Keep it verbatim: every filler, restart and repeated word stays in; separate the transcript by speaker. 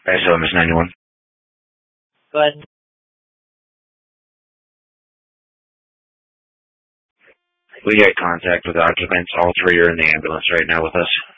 Speaker 1: I S O M S ninety-one.
Speaker 2: Go ahead.
Speaker 1: We got contact with occupants. All three are in the ambulance right now with us.